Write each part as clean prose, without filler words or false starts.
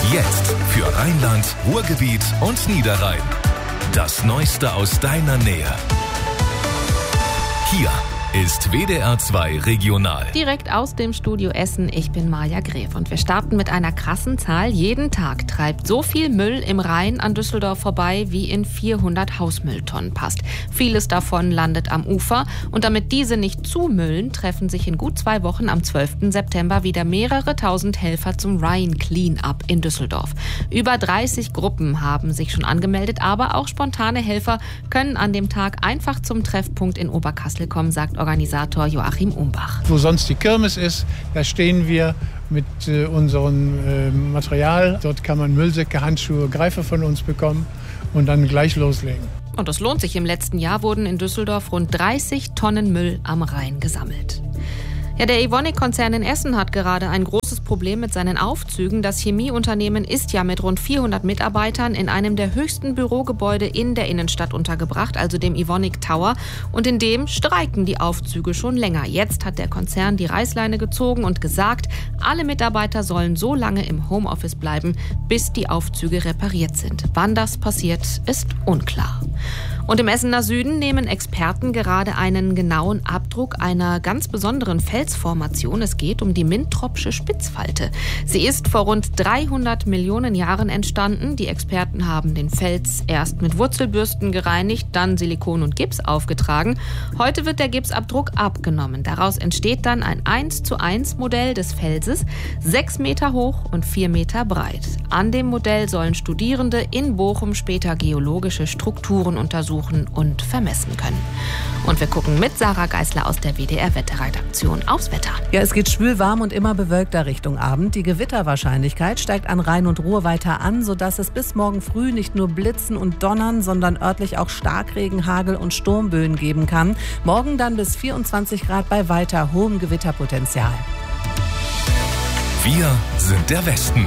Jetzt für Rheinland, Ruhrgebiet und Niederrhein. Das Neueste aus deiner Nähe. Hier ist WDR 2 Regional. Direkt aus dem Studio Essen, ich bin Maja Gref und wir starten mit einer krassen Zahl. Jeden Tag treibt so viel Müll im Rhein an Düsseldorf vorbei, wie in 400 Hausmülltonnen passt. Vieles davon landet am Ufer und damit diese nicht zumüllen, treffen sich in gut 2 Wochen am 12. September wieder mehrere tausend Helfer zum Rhine Clean-Up in Düsseldorf. Über 30 Gruppen haben sich schon angemeldet, aber auch spontane Helfer können an dem Tag einfach zum Treffpunkt in Oberkassel kommen, sagt Organisator Joachim Umbach. Wo sonst die Kirmes ist, da stehen wir mit unserem Material. Dort kann man Müllsäcke, Handschuhe, Greifer von uns bekommen und dann gleich loslegen. Und das lohnt sich. Im letzten Jahr wurden in Düsseldorf rund 30 Tonnen Müll am Rhein gesammelt. Ja, der Evonik-Konzern in Essen hat gerade ein großes Problem mit seinen Aufzügen. Das Chemieunternehmen ist ja mit rund 400 Mitarbeitern in einem der höchsten Bürogebäude in der Innenstadt untergebracht, also dem Evonik Tower. Und in dem streiken die Aufzüge schon länger. Jetzt hat der Konzern die Reißleine gezogen und gesagt, alle Mitarbeiter sollen so lange im Homeoffice bleiben, bis die Aufzüge repariert sind. Wann das passiert, ist unklar. Und im Essener Süden nehmen Experten gerade einen genauen Abdruck einer ganz besonderen Felsformation. Es geht um die Mintropsche Spitzfalte. Sie ist vor rund 300 Millionen Jahren entstanden. Die Experten haben den Fels erst mit Wurzelbürsten gereinigt, dann Silikon und Gips aufgetragen. Heute wird der Gipsabdruck abgenommen. Daraus entsteht dann ein 1:1 Modell des Felses, 6 Meter hoch und 4 Meter breit. An dem Modell sollen Studierende in Bochum später geologische Strukturen untersuchen und vermessen können. Und wir gucken mit Sarah Geisler aus der WDR-Wetterredaktion aufs Wetter. Ja, es geht schwülwarm und immer bewölkter Richtung Abend. Die Gewitterwahrscheinlichkeit steigt an Rhein und Ruhr weiter an, sodass es bis morgen früh nicht nur Blitzen und Donnern, sondern örtlich auch Starkregen, Hagel und Sturmböen geben kann. Morgen dann bis 24 Grad bei weiter hohem Gewitterpotenzial. Wir sind der Westen.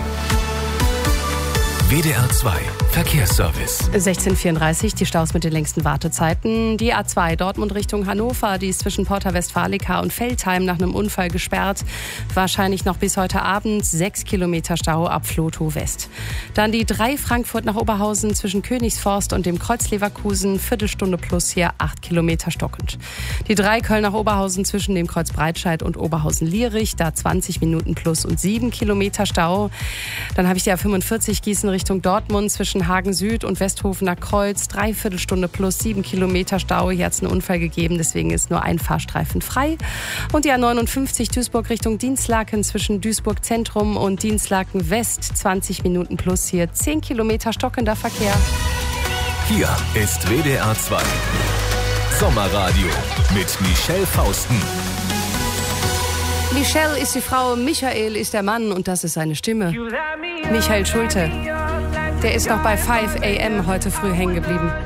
WDR 2 Verkehrsservice. 16:34, die Staus mit den längsten Wartezeiten. Die A2 Dortmund Richtung Hannover, die ist zwischen Porta Westfalica und Veltheim nach einem Unfall gesperrt. Wahrscheinlich noch bis heute Abend 6 Kilometer Stau ab Vlotho West. Dann die 3 Frankfurt nach Oberhausen zwischen Königsforst und dem Kreuz Leverkusen, Viertelstunde plus hier 8 Kilometer stockend. Die 3 Köln nach Oberhausen zwischen dem Kreuz Breitscheid und Oberhausen-Lierich, da 20 Minuten plus und 7 Kilometer Stau. Dann habe ich die A45 Gießen Richtung Dortmund zwischen Hagen Süd und Westhofener Kreuz, 3/4 Stunde plus 7 Kilometer Stau. Hier hat es einen Unfall gegeben, deswegen ist nur ein Fahrstreifen frei. Und die A59 Duisburg Richtung Dinslaken zwischen Duisburg Zentrum und Dinslaken West, 20 Minuten plus hier 10 Kilometer stockender Verkehr. Hier ist WDR 2 Sommerradio mit Michelle Fausten. Michelle ist die Frau, Michael ist der Mann und das ist seine Stimme. Michael Schulte, der ist noch bei 5 AM heute früh hängen geblieben.